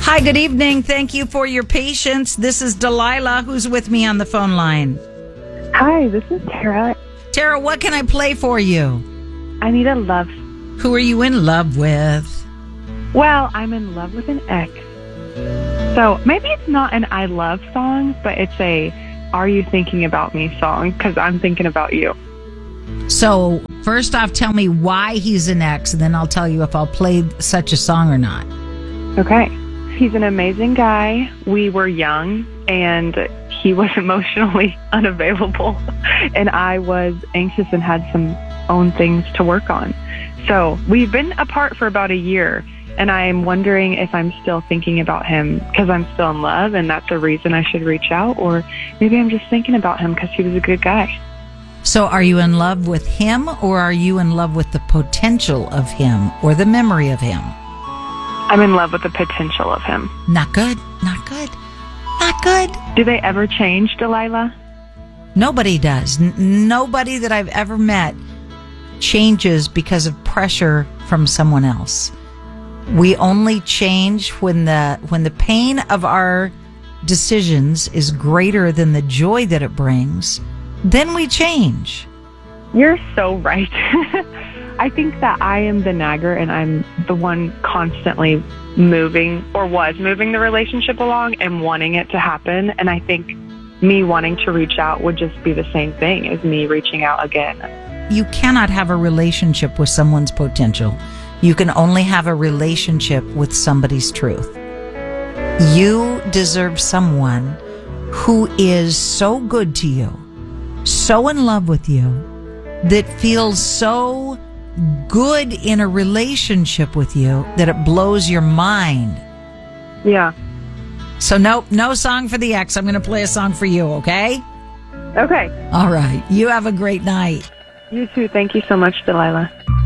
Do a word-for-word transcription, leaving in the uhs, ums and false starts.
Hi, good evening. Thank you for your patience. This is Delilah, who's with me on the phone line. Hi, this is Tara. Tara, what can I play for you? I need a love. Who are you in love with? Well, I'm in love with an ex. So maybe it's not an I love song, but it's a Are You Thinking About Me song, because I'm thinking about you. So first off, tell me why he's an ex, and then I'll tell you if I'll play such a song or not. Okay. He's an amazing guy. We were young, and he was emotionally unavailable, and I was anxious and had some own things to work on. So we've been apart for about a year, and I'm wondering if I'm still thinking about him because I'm still in love, and that's a reason I should reach out, or maybe I'm just thinking about him because he was a good guy. So are you in love with him, or are you in love with the potential of him or the memory of him? I'm in love with the potential of him. Not good. Not good. Not good. Do they ever change, Delilah? Nobody does. N- nobody that I've ever met changes because of pressure from someone else. We only change when the when the pain of our decisions is greater than the joy that it brings. Then we change. You're so right. I think that I am the nagger, and I'm the one constantly moving, or was moving the relationship along and wanting it to happen. And I think me wanting to reach out would just be the same thing as me reaching out again. You cannot have a relationship with someone's potential. You can only have a relationship with somebody's truth. You deserve someone who is so good to you, so in love with you, that feels so good in a relationship with you that it blows your mind. Yeah. So nope, no song for the ex. I'm going to play a song for you, okay? Okay. All right. You have a great night. You too. Thank you so much, Delilah.